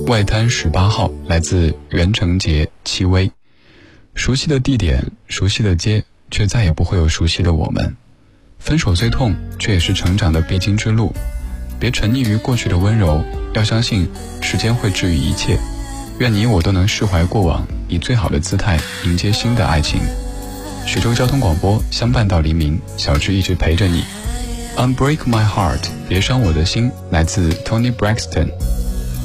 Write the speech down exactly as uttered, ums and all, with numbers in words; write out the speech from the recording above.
外滩十八号，来自袁成杰、戚薇。熟悉的地点，熟悉的街，却再也不会有熟悉的我们。分手最痛，却也是成长的必经之路。别沉溺于过去的温柔，要相信时间会治愈一切。愿你我都能释怀过往，以最好的姿态迎接新的爱情。徐州交通广播，相伴到黎明，小智一直陪着你。Unbreak My Heart， 别伤我的心，来自 Tony Braxton。